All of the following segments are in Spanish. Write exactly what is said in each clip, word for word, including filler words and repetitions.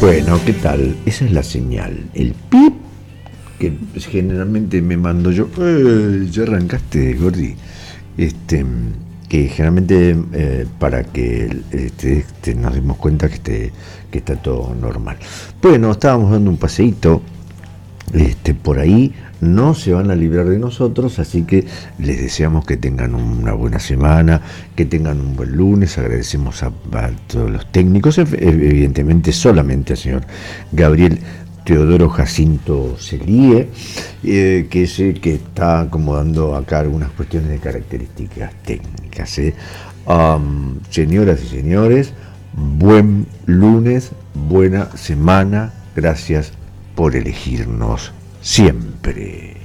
Bueno, ¿qué tal? Esa es la señal. El pip que generalmente me mando yo. Eh, ya arrancaste, Gordi. Este, que generalmente eh, para que este, este, nos demos cuenta que, este, que está todo normal. Bueno, estábamos dando un paseíto este, por ahí. No se van a librar de nosotros, así que les deseamos que tengan una buena semana, que tengan un buen lunes. Agradecemos a, a todos los técnicos, evidentemente solamente al señor Gabriel Teodoro Jacinto Celie, eh, que es el que está acomodando acá algunas cuestiones de características técnicas. ¿eh? Um, señoras y señores, buen lunes, buena semana, gracias por elegirnos siempre.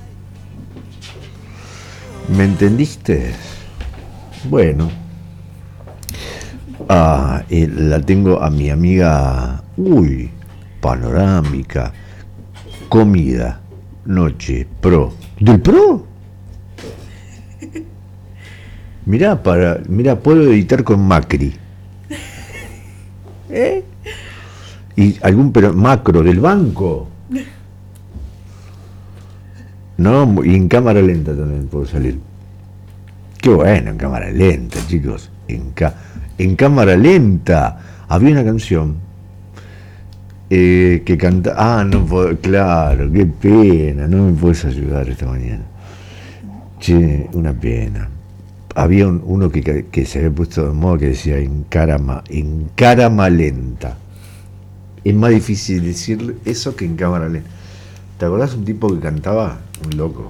¿Me entendiste? Bueno, ah, eh, la tengo a mi amiga. Uy, panorámica, comida, noche, pro. ¿Del pro? Mirá, para, mirá, puedo editar con Macri. ¿Eh? Y algún pero macro del banco. No, y en cámara lenta también puedo salir. Qué bueno, en cámara lenta, chicos. En, ca en cámara lenta. Había una canción eh, que canta. Ah, no puedo. Claro, qué pena. No me puedes ayudar esta mañana. Che, una pena. Había un, uno que, que se había puesto de moda que decía en cámara, en cámara lenta. Es más difícil decir eso que en cámara lenta. ¿Te acordás un tipo que cantaba? Un loco.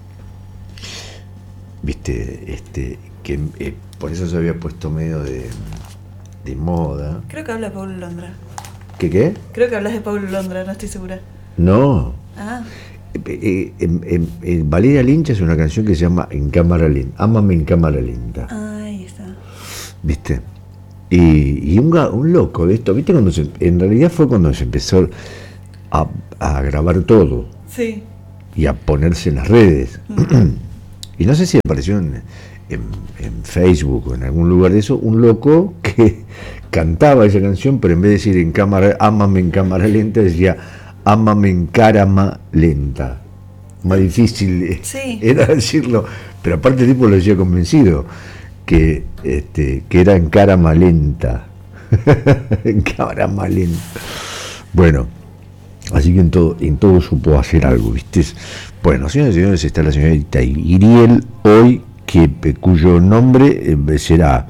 Viste, este, que eh, por eso se había puesto medio de, de moda. Creo que hablas de Paulo Londra. ¿Qué qué? Creo que hablas de Paulo Londra, no estoy segura. No. Ah. Eh, eh, eh, eh, Valeria Lynch es una canción que se llama En cámara lenta. Ámame en cámara lenta. Ah, ahí está. ¿Viste? Y, y un, un loco de esto, ¿viste? Cuando se, en realidad fue cuando se empezó a, a grabar todo. Sí. Y a ponerse en las redes. Mm. Y no sé si apareció en, en, en Facebook o en algún lugar de eso, un loco que cantaba esa canción, pero en vez de decir en cámara, ámame en cámara lenta, decía ámame en carama lenta. Más difícil sí. era decirlo, pero aparte el tipo lo decía convencido, que, este, que era en carama lenta. En carama lenta. Bueno. Así que en todo, en todo supo hacer algo, ¿viste? Bueno, señores y señores, está la señorita Iriel hoy, que, cuyo nombre eh, será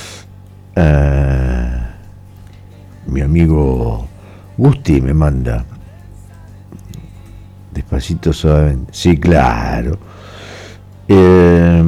uh, mi amigo Gusti me manda. Despacito, suavemente. Sí, claro. Eh,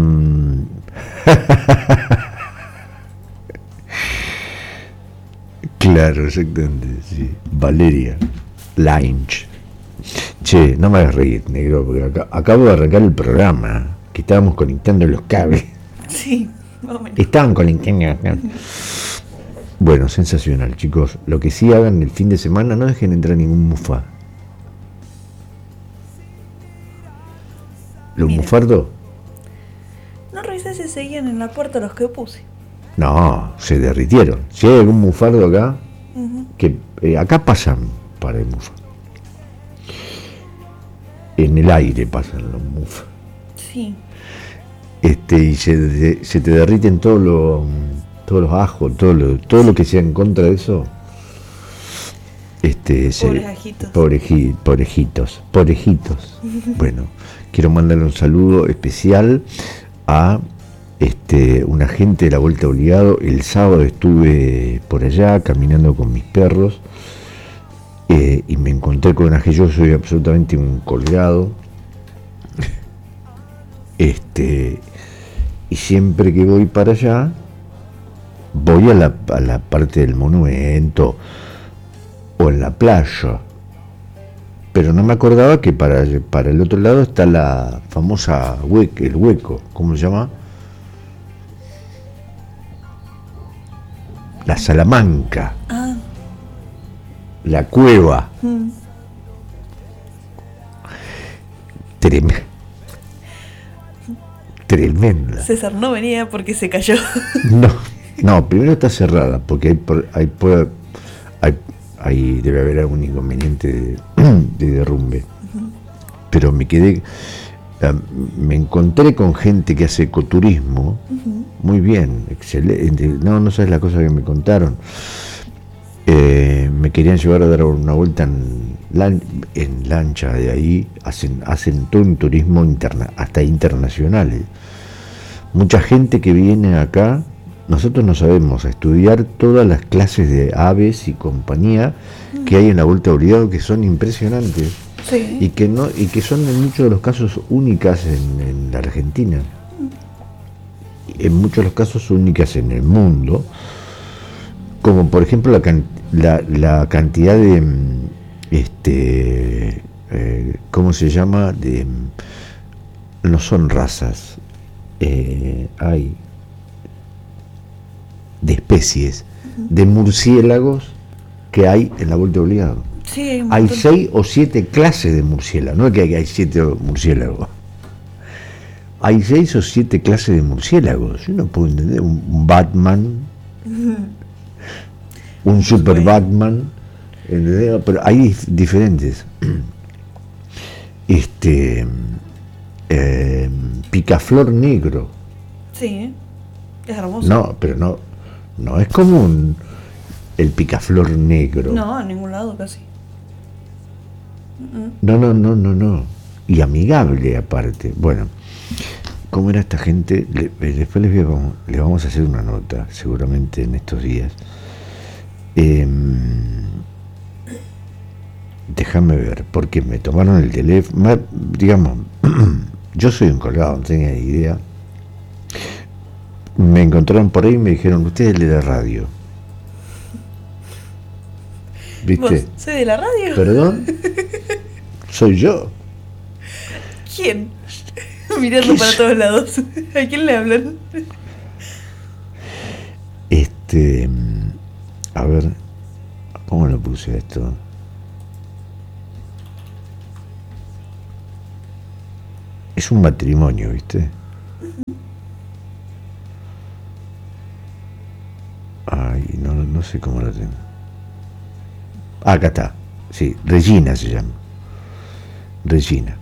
claro, exactamente, sí. Valeria Lynch. Che, no me hagas reír, negro, porque acá, acabo de arrancar el programa, que estábamos conectando los cables. Sí, más o menos. Estaban conectando. Bueno, sensacional, chicos. Lo que sí hagan el fin de semana, no dejen entrar ningún mufa. ¿Los Mira. mufardos? No revisé si seguían en la puerta los que puse. No, se derritieron. Si hay algún mufardo acá, Uh-huh. que eh, acá pasan para el mufa. En el aire pasan los mufas. Sí. Este, y se, se te derriten todos los todos los ajos, todo lo, todo lo que sea en contra de eso. Este, Pobres se, ajitos. Pobreji, pobrejitos, pobrejitos. Bueno, quiero mandarle un saludo especial a este una gente de la Vuelta Obligado. El sábado estuve por allá caminando con mis perros. Eh, y me encontré con una que yo soy absolutamente un colgado, este y siempre que voy para allá voy a la, a la parte del monumento o en la playa, pero no me acordaba que para, para el otro lado está la famosa hueco, el hueco, ¿cómo se llama? La Salamanca. Ah. La cueva. Mm. Tremenda. Tremenda. César no venía porque se cayó. No, no, primero está cerrada porque hay, hay, puede, hay, ahí debe haber algún inconveniente de, de derrumbe. Uh-huh. Pero me quedé, me encontré con gente que hace ecoturismo, uh-huh. muy bien, excelente. No, no sabes la cosa que me contaron. Eh, me querían llevar a dar una vuelta en, lan- en lancha de ahí, hacen, hacen todo un turismo interna, hasta internacional. Eh. Mucha gente que viene acá, nosotros no sabemos, a estudiar todas las clases de aves y compañía mm. que hay en la Vuelta a Obligado, que son impresionantes, sí. y que no y que son en muchos de los casos únicas en, en la Argentina, mm. en muchos de los casos únicas en el mundo, como por ejemplo la, can, la, la cantidad de este eh, ¿cómo se llama? De no son razas, eh, hay de especies uh-huh. de murciélagos que hay en la Vuelta Obligado. Sí, hay, hay seis o siete clases de murciélagos, no es que hay, hay siete murciélagos. Hay seis o siete clases de murciélagos. Yo no puedo entender un, un Batman, uh-huh. un Super bueno. Batman, ¿entendés? Pero hay diferentes. Este eh, picaflor negro. Sí, es hermoso. No, pero no, no es común el picaflor negro. No, en ningún lado casi. Uh-uh. No, no, no, no, no. Y amigable aparte. Bueno, ¿cómo era esta gente? Le, después les, voy a, les vamos a hacer una nota, seguramente en estos días. Eh, déjame ver, porque me tomaron el teléfono, digamos, yo soy un colgado, no tenía ni idea. Me encontraron por ahí y me dijeron, usted es de la radio. ¿Viste? ¿Vos soy de la radio? ¿Perdón? Soy yo. ¿Quién? Mirando para todos lados. ¿A quién le hablan? Este, a ver, ¿cómo lo puse esto? Es un matrimonio, ¿viste? Ay, no, no sé cómo lo tengo. Ah, acá está. Sí, Regina se llama. Regina.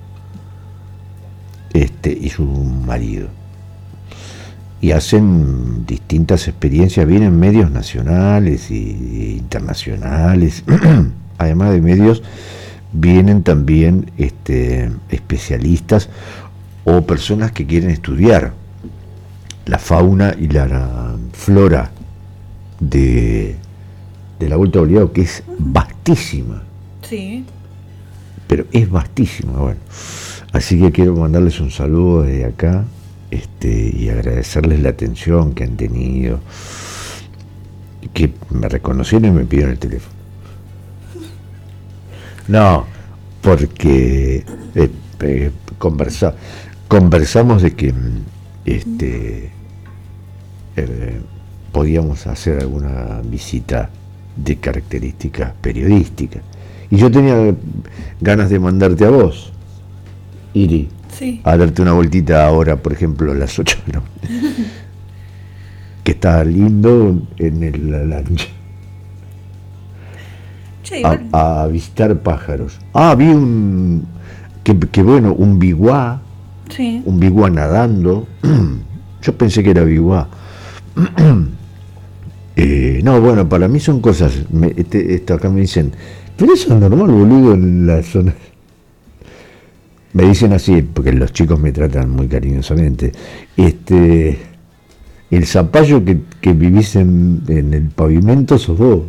Este, y su marido. Y hacen distintas experiencias, vienen medios nacionales e internacionales. Además de medios, vienen también este, especialistas o personas que quieren estudiar la fauna y la, la flora de, de la Vuelta Obligado, que es vastísima. Sí. Pero es vastísima, bueno. Así que quiero mandarles un saludo desde acá, este, y agradecerles la atención que han tenido, que me reconocieron y me pidieron el teléfono. No, porque eh, eh, conversa, conversamos de que este eh, podíamos hacer alguna visita de características periodísticas. Y yo tenía ganas de mandarte a vos, Iri, sí. a darte una vueltita ahora, por ejemplo, a las ocho, ¿no? Que está lindo en el, la lancha. Sí, a, a visitar pájaros. Ah, vi un, que, que bueno, un biguá, sí. un biguá nadando. Yo pensé que era biguá. eh, no, bueno, para mí son cosas, me, este, esto acá me dicen, pero eso es normal, boludo, en la zona. Me dicen así, porque los chicos me tratan muy cariñosamente. Este, el zapallo que, que vivís en, en el pavimento sos vos.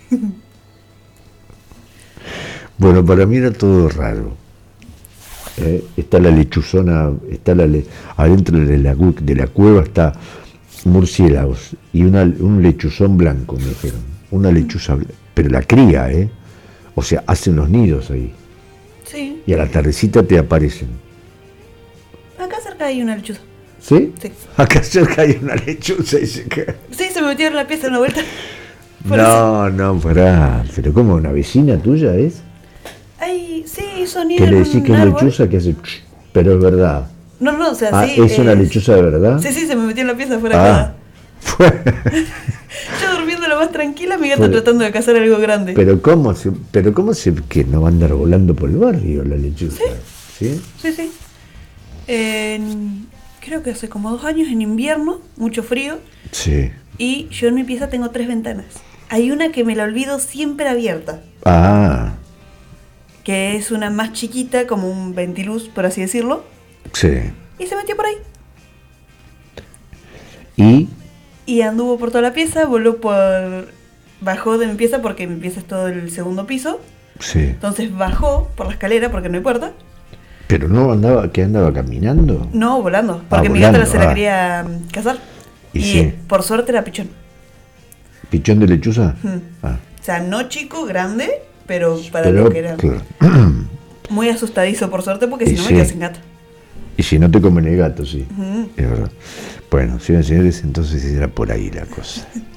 Bueno, para mí era todo raro. Eh, está la lechuzona, está la le, adentro de la, de la cueva está murciélagos y una, un lechuzón blanco, me dijeron. Una lechuza blanca, pero la cría, ¿eh? O sea, hacen los nidos ahí. Sí. Y a la tardecita te aparecen. Acá cerca hay una lechuza. ¿Sí? Sí. Acá cerca hay una lechuza y se cae. Sí, se me metió en la pieza una vuelta. Por no, eso. no, pará. ¿Pero cómo? ¿Una vecina tuya es? Ay, sí, sonido. Que le decís que es lechuza, que hace... Pero es verdad. No, no, o sea, ah, sí. ¿es, es una lechuza de verdad? Sí, sí, se me metió en la pieza fuera de acá. Fue. Yo durmiendo en lo más tranquila, mi gata Pero- tratando de cazar algo grande. Pero cómo se, pero cómo se que no va a andar volando por el barrio la lechuza, ¿sí? Sí, sí. En- creo que hace como dos años, en invierno, mucho frío, Sí. y yo en mi pieza tengo tres ventanas. Hay una que me la olvido siempre abierta, Ah, que es una más chiquita, como un ventiluz, por así decirlo, sí. y se metió por ahí. Y Y anduvo por toda la pieza, voló por... Bajó de mi pieza porque mi pieza es todo el segundo piso. sí. Entonces bajó por la escalera porque no hay puerta. Pero no andaba, que andaba caminando. No, volando, porque Ah, mi gata volando, se la ah. quería mm, cazar. Y Y, sí. por suerte era pichón. ¿Pichón de lechuza? Mm. Ah, O sea, no chico, grande, pero para pero, lo que era. claro. Muy asustadizo por suerte porque Y si no sí. me quedo sin gata. Y si no te comen el gato, sí. Ujú. Es verdad. Bueno, señores y señores, entonces era por ahí la cosa.